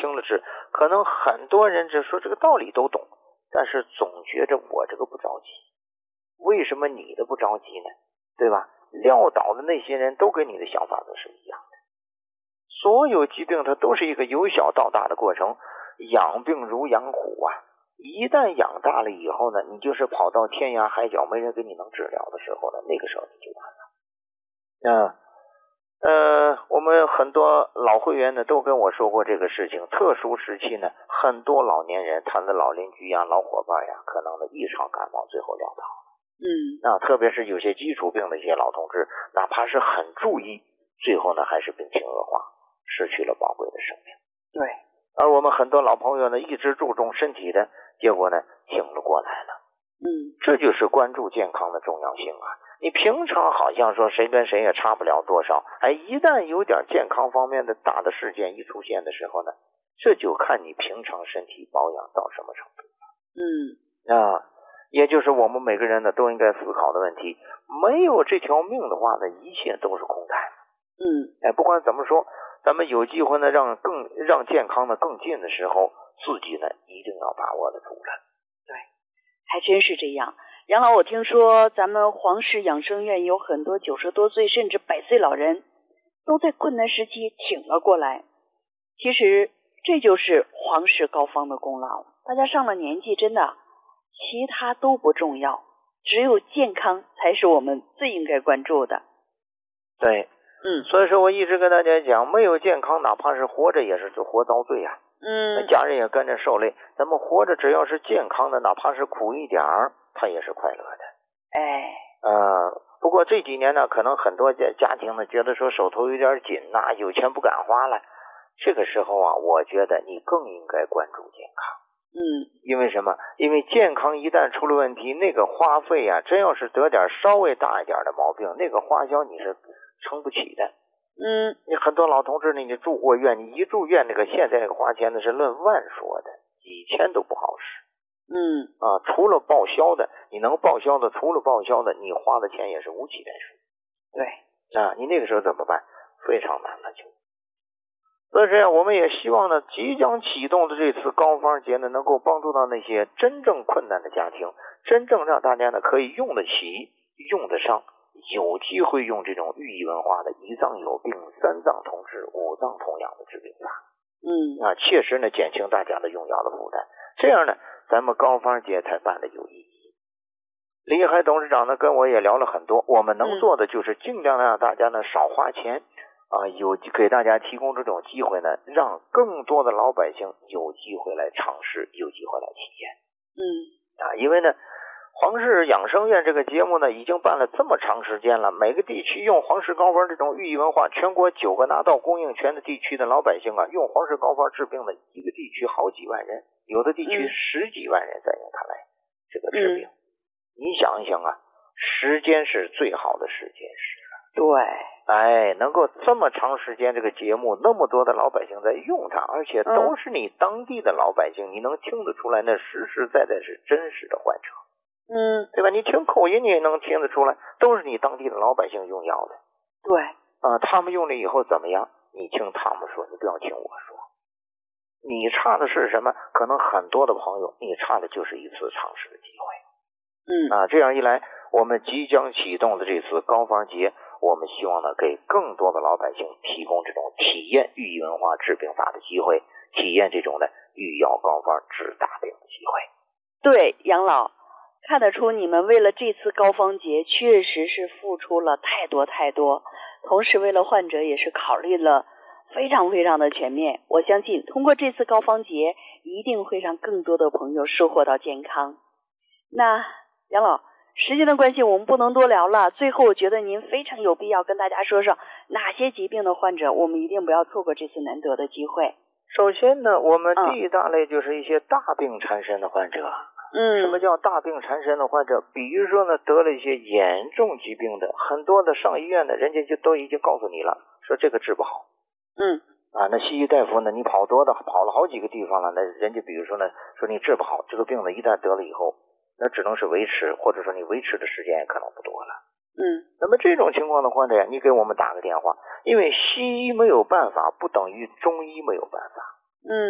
清了治。可能很多人只说这个道理都懂，但是总觉着我这个不着急。为什么你的不着急呢？对吧？撂倒的那些人都跟你的想法都是一样的。所有疾病它都是一个由小到大的过程，养病如养虎啊。一旦养大了以后呢，你就是跑到天涯海角没人给你能治疗的时候呢，那个时候你就完了。我们很多老会员呢都跟我说过这个事情。特殊时期呢，很多老年人他的老邻居呀、老伙伴呀，可能呢一场感冒最后撂倒了。特别是有些基础病的一些老同志，哪怕是很注意，最后呢还是病情恶化，失去了宝贵的生命。 对。 而我们很多老朋友呢，一直注重身体的，结果呢醒了过来了。这就是关注健康的重要性啊。你平常好像说谁跟谁也差不了多少，一旦有点健康方面的大的事件一出现的时候呢，这就看你平常身体保养到什么程度了。也就是我们每个人呢都应该思考的问题。没有这条命的话呢，一切都是空谈。不管怎么说，咱们有机会呢让健康呢更近的时候，自己呢一定要把握得住了。 对，还真是这样。杨老，我听说咱们黄氏养生院有很多90多岁甚至100岁老人都在困难时期挺了过来。其实这就是黄氏膏方的功劳。大家上了年纪真的其他都不重要，只有健康才是我们最应该关注的。 对。所以说我一直跟大家讲，没有健康哪怕是活着也是就活遭罪啊。家人也跟着受累。咱们活着只要是健康的，哪怕是苦一点儿，他也是快乐的。不过这几年呢，可能很多家庭呢觉得说手头有点紧呐，有钱不敢花了。这个时候啊，我觉得你更应该关注健康。因为什么？因为健康一旦出了问题，那个花费啊，真要是得点稍微大一点的毛病，那个花销你是撑不起的。你很多老同志呢，你住过院，你一住院，那个现在那个花钱呢是论万说的，几千都不好使。除了报销的，你能报销的，除了报销的，你花的钱也是无期待数。 对。 你那个时候怎么办？非常难了就。所以这样，我们也希望呢，即将启动的这次膏方节呢，能够帮助到那些真正困难的家庭，真正让大家呢可以用得起、用得上，有机会用这种寓意文化的1脏有病、3脏同治、5脏同养的治病法。切实呢减轻大家的用药的负担。这样呢，咱们膏方节才办的有意义。李海董事长呢跟我也聊了很多，我们能做的就是尽量让大家呢少花钱。有给大家提供这种机会呢，让更多的老百姓有机会来尝试，有机会来体验。因为呢，黄氏养生院这个节目呢，已经办了这么长时间了，每个地区用黄氏膏方这种寓意文化，全国9个拿到供应权的地区的老百姓啊，用黄氏膏方治病的一个地区好几万人，有的地区10几万人在用它来这个治病。你想一想啊，时间是最好的时间是。 对。 能够这么长时间这个节目，那么多的老百姓在用它，而且都是你当地的老百姓，你能听得出来，那实实在在是真实的患者。对吧？你听口音你也能听得出来，都是你当地的老百姓用药的。 对。 他们用了以后怎么样？你听他们说，你不要听我说。你差的是什么？可能很多的朋友，你差的就是一次尝试的机会。这样一来，我们即将启动的这次膏方节，我们希望呢，给更多的老百姓提供这种体验寓意文化治病法的机会，体验这种的御药膏方治大病的机会。 对，杨老，看得出你们为了这次膏方节确实是付出了太多太多，同时为了患者也是考虑了非常非常的全面。我相信通过这次膏方节，一定会让更多的朋友收获到健康。那杨老，时间的关系我们不能多聊了，最后我觉得您非常有必要跟大家说说哪些疾病的患者我们一定不要错过这次难得的机会。 首先呢，我们第一大类就是一些大病缠身的患者。什么叫大病缠身的患者？比如说呢，得了一些严重疾病的，很多的上医院的人家就都已经告诉你了，说这个治不好。那西医大夫呢，你跑了好几个地方了，那人家比如说呢，说你治不好这个病呢，一旦得了以后，那只能是维持，或者说你维持的时间也可能不多了。那么这种情况的患者呀，你给我们打个电话，因为西医没有办法，不等于中医没有办法。